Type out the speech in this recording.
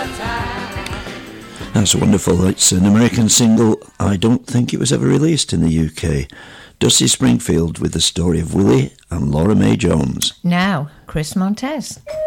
That's wonderful. It's an American single. I don't think it was ever released in the UK. Dusty Springfield with the story of Willie and Laura Mae Jones. Now, Chris Montez.